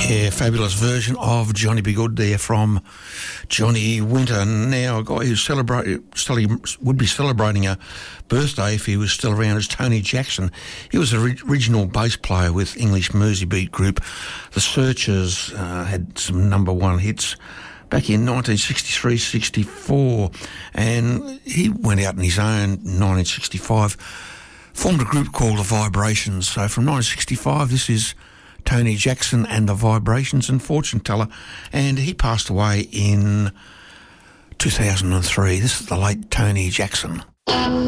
Yeah, fabulous version of Johnny B. Good there from Johnny Winter. Now, a guy who would be celebrating a birthday if he was still around is Tony Jackson. He was the original bass player with English Merseybeat group. The Searchers had some number one hits back in 1963-64, and he went out on his own in 1965, formed a group called The Vibrations. So from 1965, this is Tony Jackson and the Vibrations and Fortune Teller, and he passed away in 2003. This is the late Tony Jackson.